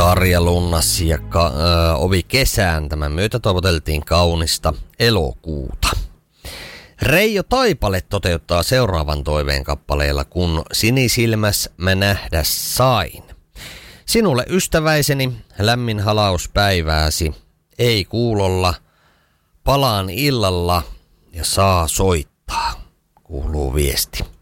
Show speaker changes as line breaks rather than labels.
Tarja Lunnas ja Ovi kesään. Tämän myötä toivoteltiin kaunista elokuuta. Reijo Taipale toteuttaa seuraavan toiveen kappaleella, kun sinisilmäs mä nähdä sain. Sinulle ystäväiseni, lämmin halaus päivääsi, ei kuulolla, palaan illalla ja saa soittaa, kuuluu viesti.